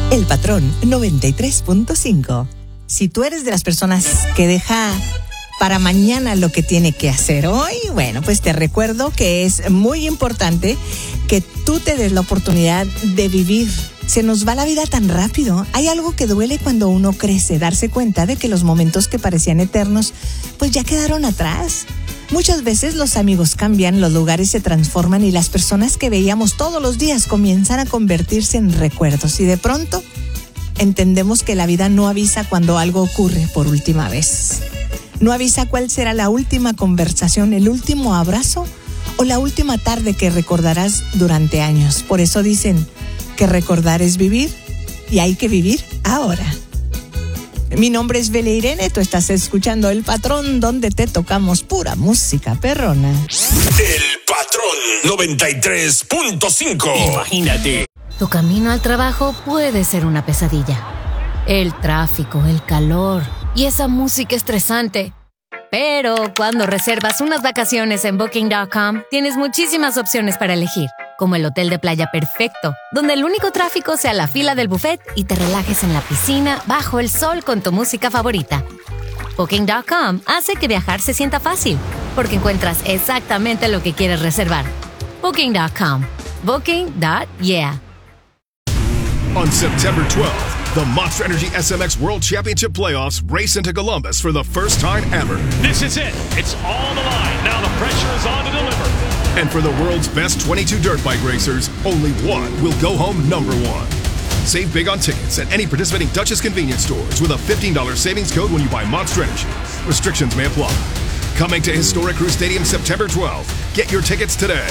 El Patrón 93.5. Si tú eres de las personas que deja para mañana lo que tiene que hacer hoy, bueno, pues te recuerdo que es muy importante que tú te des la oportunidad de vivir. Se nos va la vida tan rápido. Hay algo que duele cuando uno crece, darse cuenta de que los momentos que parecían eternos, pues ya quedaron atrás. Muchas veces los amigos cambian, los lugares se transforman y las personas que veíamos todos los días comienzan a convertirse en recuerdos. Y de pronto entendemos que la vida no avisa cuando algo ocurre por última vez. No avisa cuál será la última conversación, el último abrazo o la última tarde que recordarás durante años. Por eso dicen que recordar es vivir y hay que vivir ahora. Mi nombre es Bele Irene, tú estás escuchando El Patrón, donde te tocamos pura música perrona. El Patrón 93.5. Imagínate. Tu camino al trabajo puede ser una pesadilla. El tráfico, el calor y esa música estresante. Pero cuando reservas unas vacaciones en Booking.com, tienes muchísimas opciones para elegir, como el hotel de playa perfecto, donde el único tráfico sea la fila del buffet y te relajes en la piscina bajo el sol con tu música favorita. Booking.com hace que viajar se sienta fácil, porque encuentras exactamente lo que quieres reservar. Booking.com. Booking.yeah. On September 12th, the Monster Energy SMX World Championship Playoffs race into Columbus for the first time ever. This is it. It's all on the line. Now the pressure is on to deliver. And for the world's best 22 dirt bike racers, only one will go home number one. Save big on tickets at any participating Duchess convenience stores with a $15 savings code when you buy Monster Energy. Restrictions may apply. Coming to Historic Crew Stadium September 12th. Get your tickets today.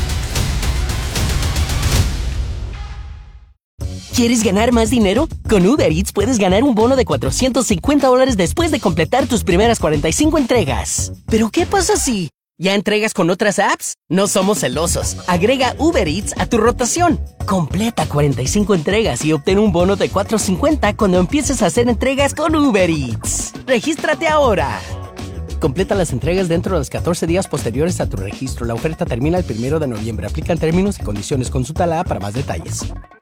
¿Quieres ganar más dinero? Con Uber Eats puedes ganar un bono de $450 después de completar tus primeras 45 entregas. ¿Pero qué pasa si ya entregas con otras apps? No somos celosos. Agrega Uber Eats a tu rotación. Completa 45 entregas y obtén un bono de $450 cuando empieces a hacer entregas con Uber Eats. ¡Regístrate ahora! Completa las entregas dentro de los 14 días posteriores a tu registro. La oferta termina el 1 de noviembre. Aplican términos y condiciones. Consulta la app para más detalles.